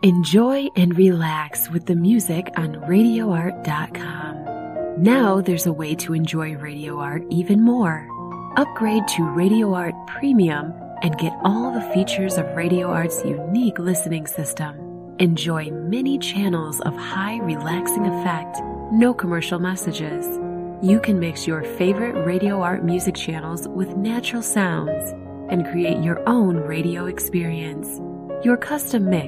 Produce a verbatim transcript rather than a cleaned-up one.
Enjoy and relax with the music on radio art dot com. Now there's a way to enjoy Radio Art even more. Upgrade to Radio Art Premium and get all the features of Radio Art's unique listening system. Enjoy many channels of high relaxing effect, no commercial messages. You can mix your favorite Radio Art music channels with natural sounds and create your own radio experience. Your custom mix